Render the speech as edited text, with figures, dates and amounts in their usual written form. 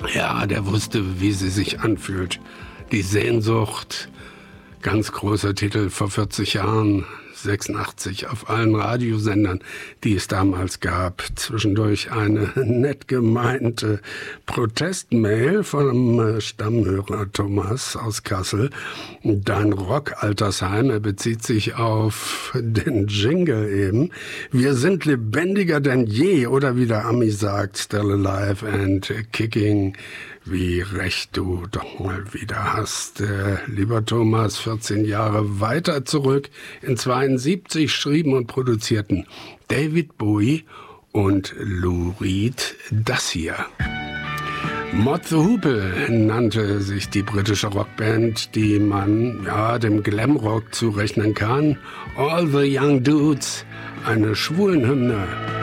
Ja, der wusste, wie sie sich anfühlt. Die Sehnsucht, ganz großer Titel vor 40 Jahren, 86 auf allen Radiosendern, die es damals gab. Zwischendurch eine nett gemeinte Protestmail vom Stammhörer Thomas aus Kassel. Dein Rock-Altersheim, er bezieht sich auf den Jingle eben. Wir sind lebendiger denn je, oder wie der Ami sagt, still alive and kicking. Wie recht du doch mal wieder hast. Lieber Thomas, 14 Jahre weiter zurück. In 72 schrieben und produzierten David Bowie und Lou Reed das hier. Mod the Hoople nannte sich die britische Rockband, die man dem Glamrock zurechnen kann. All the Young Dudes, eine Schwulenhymne.